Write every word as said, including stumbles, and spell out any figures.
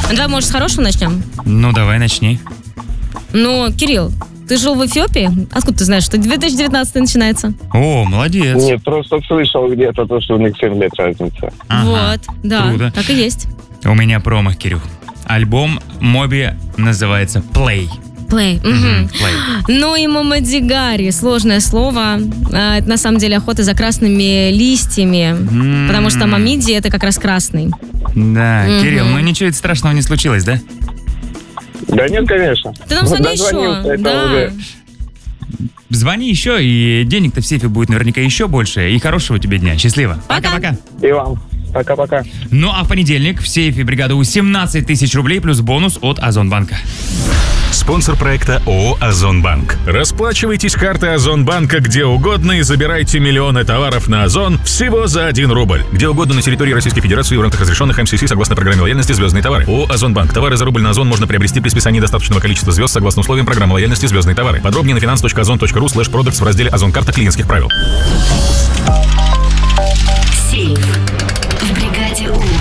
Давай, может, с хорошего начнем? Ну, давай, начни. Ну, Кирилл, ты жил в Эфиопии? Откуда ты знаешь, что две тысячи девятнадцатый начинается? О, молодец. Нет, просто слышал где-то то, что у них семь лет разница. Ага, Вот, да, круто. так и есть. У меня промах, Кирюх. Альбом Моби называется Play. Play. Мгм, Мгм. Play. Ну и Мамадигари, сложное слово. А, Это на самом деле охота за красными листьями, М. потому что мамиди это как раз красный. Да, Мгм. Кирилл, ну ничего страшного не случилось, да? Да нет, конечно. Ты нам звони Дозвонился, еще. это Да. уже. Звони еще, и денег-то в сейфе будет наверняка еще больше. И хорошего тебе дня. Счастливо. Пока. Пока-пока. И вам. Пока-пока. Ну а в понедельник в сейфе бригады У семнадцать тысяч рублей плюс бонус от Озонбанка. Спонсор проекта ООО «Озонбанк». Расплачивайтесь картой Озонбанка где угодно и забирайте миллионы товаров на Озон всего за один рубль. Где угодно на территории Российской Федерации в рамках разрешенных эм си си согласно программе лояльности «Звездные товары». ООО «Озонбанк». Товары за рубль на Озон можно приобрести при списании достаточного количества звезд согласно условиям программы лояльности «Звездные товары». Подробнее на finance точка озон точка ру слэш продактс в разделе «Озон-карта клиентских правил». Сейф. В бригаде У.